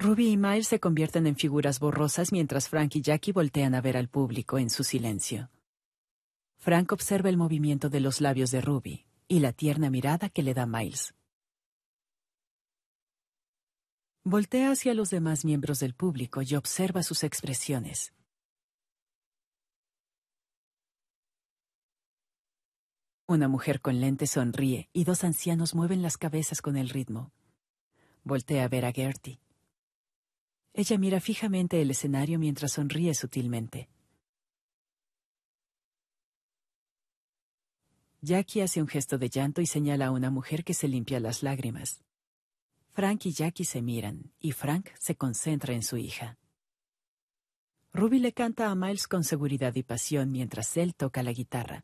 Ruby y Miles se convierten en figuras borrosas mientras Frank y Jackie voltean a ver al público en su silencio. Frank observa el movimiento de los labios de Ruby y la tierna mirada que le da Miles. Voltea hacia los demás miembros del público y observa sus expresiones. Una mujer con lentes sonríe y dos ancianos mueven las cabezas con el ritmo. Voltea a ver a Gertie. Ella mira fijamente el escenario mientras sonríe sutilmente. Jackie hace un gesto de llanto y señala a una mujer que se limpia las lágrimas. Frank y Jackie se miran, y Frank se concentra en su hija. Ruby le canta a Miles con seguridad y pasión mientras él toca la guitarra.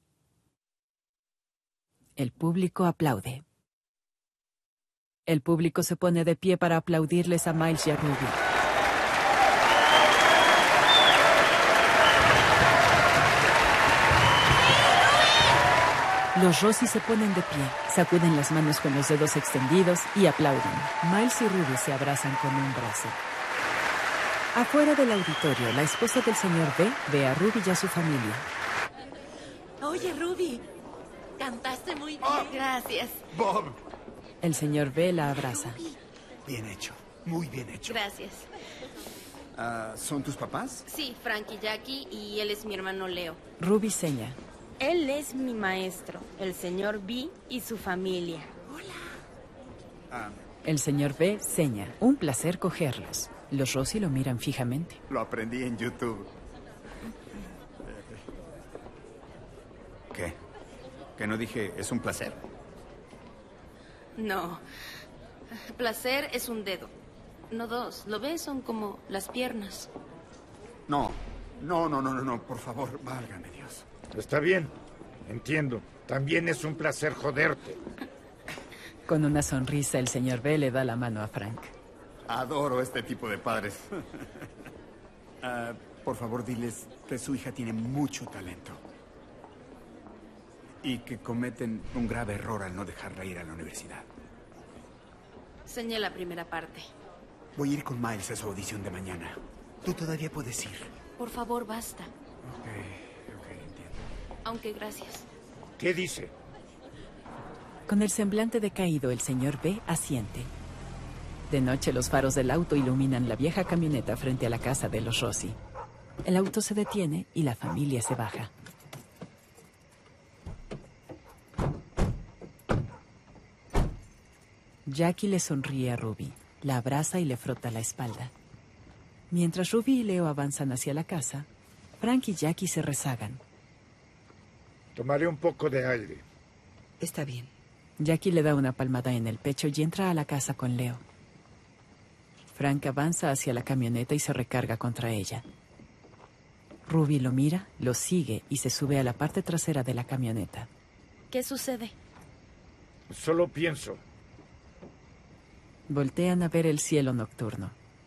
El público aplaude. El público se pone de pie para aplaudirles a Miles y a Ruby. Los Rossi se ponen de pie, sacuden las manos con los dedos extendidos y aplauden. Miles y Ruby se abrazan con un brazo. Afuera del auditorio, la esposa del señor B ve a Ruby y a su familia. Oye, Ruby, cantaste muy bien. Gracias. Bob. El señor B la abraza. Bien hecho, muy bien hecho. Gracias. ¿Son tus papás? Sí, Frank y Jackie, y él es mi hermano Leo. Ruby seña. Él es mi maestro, el señor B y su familia. El señor B seña. Un placer cogerlos. Los Rossi lo miran fijamente. Lo aprendí en YouTube. ¿Qué? ¿Que no dije es un placer? No. Placer es un dedo, no dos. ¿Lo ves? Son como las piernas. No, por favor, válgame Dios. Está bien, entiendo. También es un placer joderte. Con una sonrisa, el señor B le da la mano a Frank. Adoro este tipo de padres. Por favor, diles que su hija tiene mucho talento. Y que cometen un grave error al no dejarla ir a la universidad. Señé la primera parte. Voy a ir con Miles a su audición de mañana. Tú todavía puedes ir. Por favor, basta. Ok, entiendo. Aunque gracias. ¿Qué dice? Con el semblante decaído, el señor B asiente. De noche, los faros del auto iluminan la vieja camioneta frente a la casa de los Rossi. El auto se detiene y la familia se baja. Jackie le sonríe a Ruby, la abraza y le frota la espalda. Mientras Ruby y Leo avanzan hacia la casa, Frank y Jackie se rezagan. Tomaré un poco de aire. Está bien. Jackie le da una palmada en el pecho y entra a la casa con Leo. Frank avanza hacia la camioneta y se recarga contra ella. Ruby lo mira, lo sigue y se sube a la parte trasera de la camioneta. ¿Qué sucede? Solo pienso. Voltean a ver el cielo nocturno.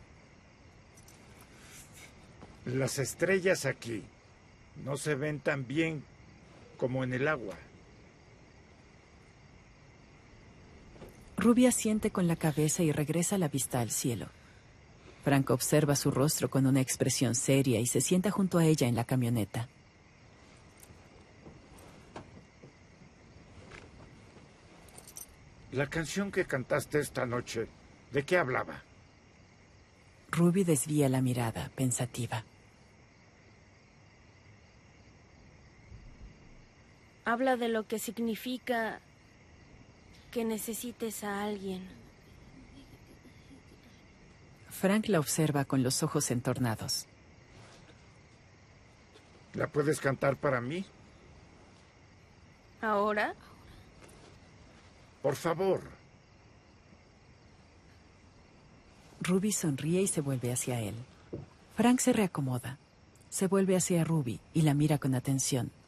Las estrellas aquí no se ven tan bien como en el agua. Ruby asiente con la cabeza y regresa la vista al cielo. Frank observa su rostro con una expresión seria y se sienta junto a ella en la camioneta. La canción que cantaste esta noche, ¿de qué hablaba? Ruby desvía la mirada, pensativa. Habla de lo que significa que necesites a alguien. Frank la observa con los ojos entornados. ¿La puedes cantar para mí? ¿Ahora? Por favor. Ruby sonríe y se vuelve hacia él. Frank se reacomoda. Se vuelve hacia Ruby y la mira con atención.